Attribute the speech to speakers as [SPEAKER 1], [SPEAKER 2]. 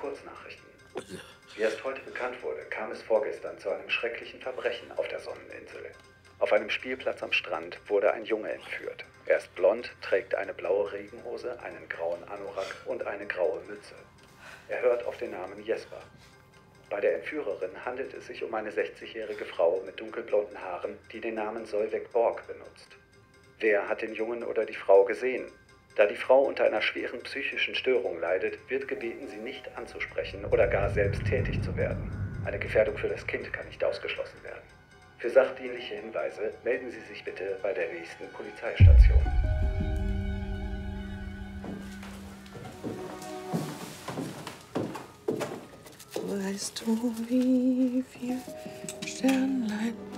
[SPEAKER 1] Kurznachrichten. Wie erst heute bekannt wurde, kam es vorgestern zu einem schrecklichen Verbrechen auf der Sonneninsel. Auf einem Spielplatz am Strand wurde ein Junge entführt. Er ist blond, trägt eine blaue Regenhose, einen grauen Anorak und eine graue Mütze. Er hört auf den Namen Jesper. Bei der Entführerin handelt es sich um eine 60-jährige Frau mit dunkelblonden Haaren, die den Namen Solveig Borg benutzt. Wer hat den Jungen oder die Frau gesehen? Da die Frau unter einer schweren psychischen Störung leidet, wird gebeten, sie nicht anzusprechen oder gar selbst tätig zu werden. Eine Gefährdung für das Kind kann nicht ausgeschlossen werden. Für sachdienliche Hinweise melden Sie sich bitte bei der nächsten Polizeistation.
[SPEAKER 2] Weißt du, wie viel Sternlein